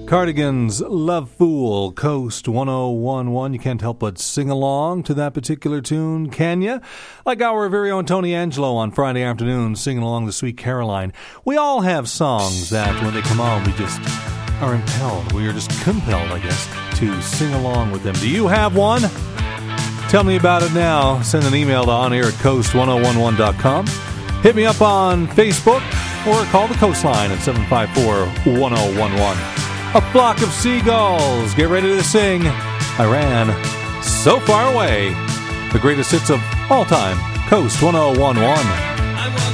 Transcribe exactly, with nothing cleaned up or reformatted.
Cardigan's Love Fool, Coast one oh one point one. You can't help but sing along to that particular tune, can you? Like our very own Tony Angelo on Friday afternoon singing along the Sweet Caroline. We all have songs that when they come on, we just are impelled. We are just compelled, I guess, to sing along with them. Do you have one? Tell me about it now. Send an email to onair at coast ten eleven dot com. Hit me up on Facebook or call the Coastline at seven five four, one oh one one. A flock of seagulls, get ready to sing. I ran so far away. The greatest hits of all time, Coast ten eleven.